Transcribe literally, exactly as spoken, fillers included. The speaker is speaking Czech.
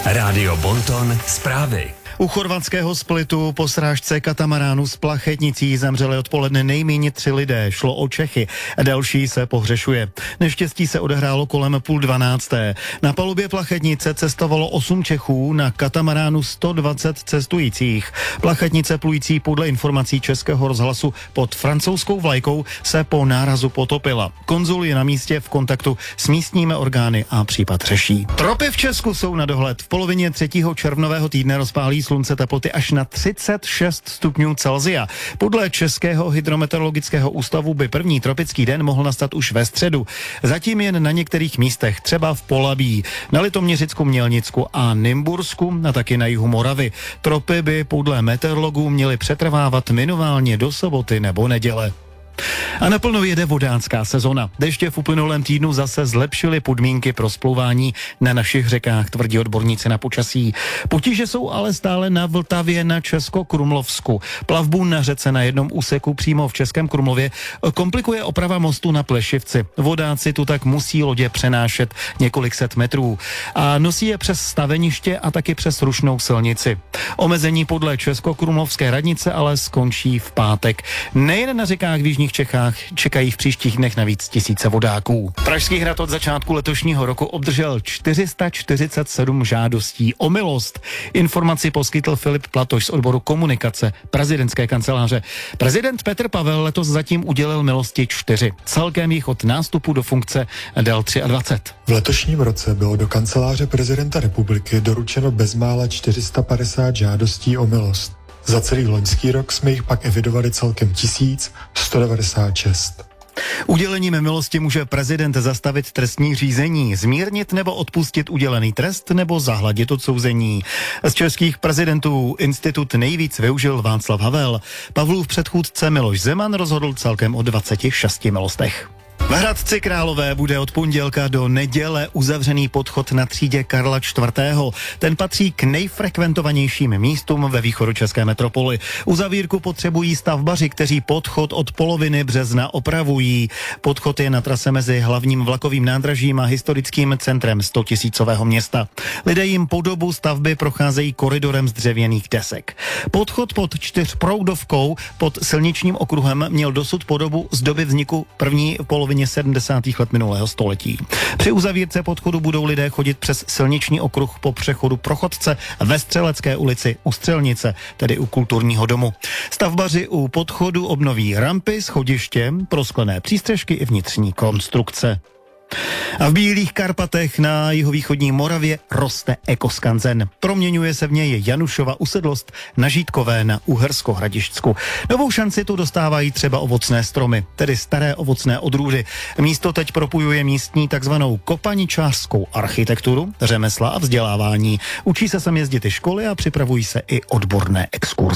Rádio Bonton zprávy. U chorvatského Splitu po srážce katamaránu s plachetnicí zemřeli odpoledne nejméně tři lidé. Šlo o Čechy. Další se pohřešuje. Neštěstí se odehrálo kolem půl dvanácté. Na palubě plachetnice cestovalo osm Čechů, na katamaránu sto dvacet cestujících. Plachetnice plující podle informací Českého rozhlasu pod francouzskou vlajkou se po nárazu potopila. Konzul je na místě v kontaktu s místními orgány a případ řeší. Tropy v Česku jsou na dohled. V polovině třetího červnového týdne rozpálí slunce teploty až na třicet šest stupňů Celsia. Podle Českého hydrometeorologického ústavu by první tropický den mohl nastat už ve středu. Zatím jen na některých místech, třeba v Polabí, na Litoměřicku, Mělnicku a Nymbursku a taky na jihu Moravy. Tropy by podle meteorologů měly přetrvávat minimálně do soboty nebo neděle. A naplno jede vodácká sezona. Deště v uplynulém týdnu zase zlepšily podmínky pro splouvání na našich řekách, tvrdí odborníci na počasí. Potíže jsou ale stále na Vltavě na Českokrumlovsku. Plavbu na řece na jednom úseku přímo v Českém Krumlově komplikuje oprava mostu na Plešivci. Vodáci tu tak musí lodě přenášet několik set metrů a nosí je přes staveniště a taky přes rušnou silnici. Omezení podle Českokrumlovské radnice ale skončí v pátek. Nejen na řekách v jižních Čechách čekají v příštích dnech navíc tisíce vodáků. Pražský hrad od začátku letošního roku obdržel čtyři sta čtyřicet sedm žádostí o milost. Informaci poskytl Filip Platoš z odboru komunikace prezidentské kanceláře. Prezident Petr Pavel letos zatím udělil milosti čtyři. Celkem jich od nástupu do funkce dal dvacet tři. V letošním roce bylo do kanceláře prezidenta republiky doručeno bezmála čtyři sta padesát žádostí o milost. Za celý loňský rok jsme jich pak evidovali celkem tisíc sto devadesát šest. Udělením milosti může prezident zastavit trestní řízení, zmírnit nebo odpustit udělený trest nebo zahladit odsouzení. Z českých prezidentů institut nejvíc využil Václav Havel. Pavlův předchůdce Miloš Zeman rozhodl celkem o dvaceti šesti milostech. V Hradci Králové bude od pondělka do neděle uzavřený podchod na třídě Karla čtvrtého. Ten patří k nejfrekventovanějším místům ve východočeské metropoli. Uzavírku potřebují stavbaři, kteří podchod od poloviny března opravují. Podchod je na trase mezi hlavním vlakovým nádražím a historickým centrem stotisícového města. Lidé jim po dobu stavby procházejí koridorem z dřevěných desek. Podchod pod čtyřproudovkou pod silničním okruhem měl dosud podobu z doby vzniku první polovině sedmdesátých let minulého století. Při uzavírce podchodu budou lidé chodit přes silniční okruh po přechodu pro chodce ve Střelecké ulici u Střelnice, tedy u kulturního domu. Stavbaři u podchodu obnoví rampy, schodiště, prosklené přístřešky i vnitřní konstrukce. A v Bílých Karpatech na jihovýchodní Moravě roste ekoskanzen. Proměňuje se v něj Janušova usedlost na Žítkové na Uhersko-Hradišťsku. Novou šanci tu dostávají třeba ovocné stromy, tedy staré ovocné odrůdy. Místo teď propojuje místní takzvanou kopaničářskou architekturu, řemesla a vzdělávání. Učí se sem jezdit i školy a připravují se i odborné exkurze.